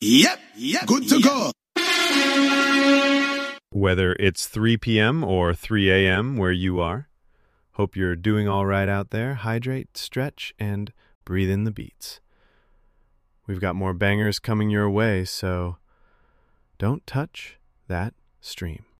Yep, good to go. Whether it's 3 p.m. or 3 a.m. where you are, hope you're doing all right out there. Hydrate, stretch, and breathe in the beats. We've got more bangers coming your way, so don't touch that stream.